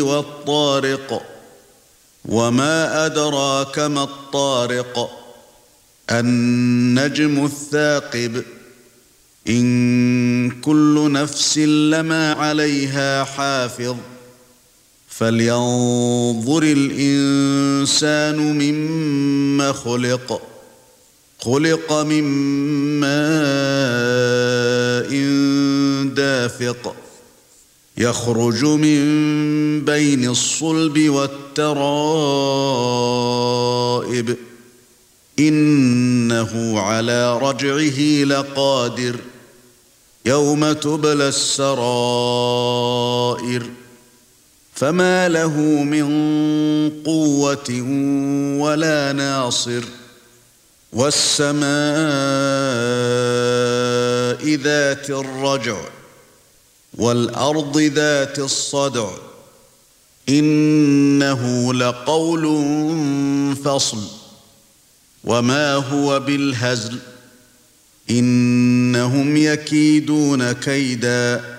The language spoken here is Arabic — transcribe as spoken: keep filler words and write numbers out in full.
والطارق وما أدراك ما الطارق النجم الثاقب إن كل نفس لما عليها حافظ فلينظر الإنسان مما خلق خلق من ماء دافق يخرج من بين الصلب والترائب إنه على رجعه لقادر يوم تبلى السرائر فما له من قوة ولا ناصر والسماء ذات الرجع والأرض ذات الصدع إنه لقول فصل وما هو بالهزل إنهم يكيدون كيدا